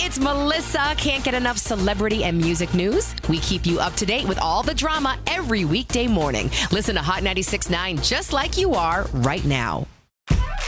it's Melissa. Can't get enough celebrity and music news? We keep you up to date with all the drama every weekday morning. Listen to Hot 96.9 just like you are right now.